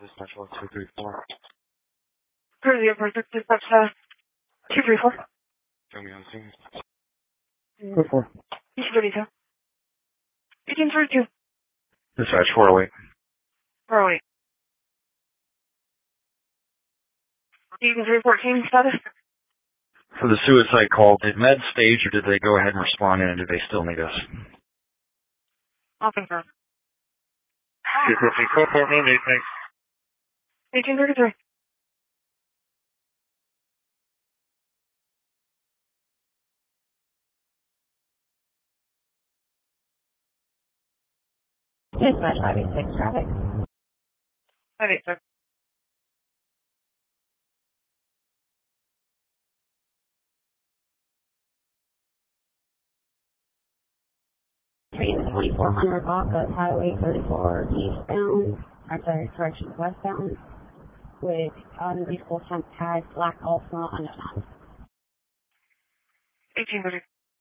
Dispatch 234. For the airport, dispatch 234. Show me on scene. 4. 1832. 1832. Dispatch 408. 408. 1814 status. For the suicide call, did Med stage or did they go ahead and respond in, and do they still need us? I'll confirm. 254, no need, thanks. 1833. Dispatch 586 traffic. 586. Train 2400 Bacchus Highway 34 eastbound, correction, westbound, with vehicle temp tag Black Alpha unassigned. 1830.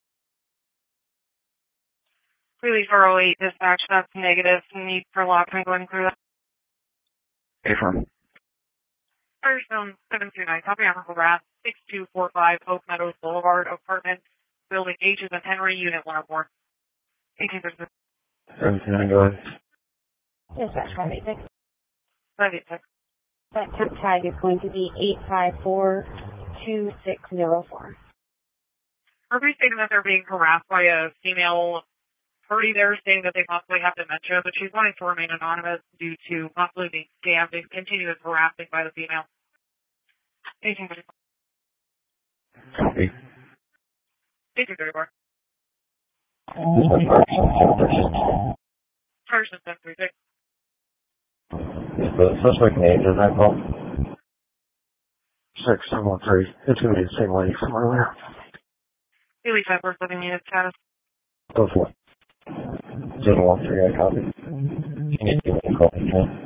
Release 408, dispatch, that's negative. Need for lock and going through that. Affirm. Firestone 729, copy on Harass 6245 Oak Meadows Boulevard, apartment, building H is in Henry, unit 104. 1836. 79, go ahead. Dispatch 586. 586. That temp tag is going to be 8542604. Ruby stating that they're being harassed by a female party there, stating that they possibly have dementia, but she's wanting to remain anonymous due to possibly being scammed and continuous harassing by the female. 1834. Copy. 1834. Person 736. Is the suspect named in that call? 6713. It's going to be the same lady from earlier. Haley Pepper, living unit status. Go for it. 013, I copy. You need to give me a call.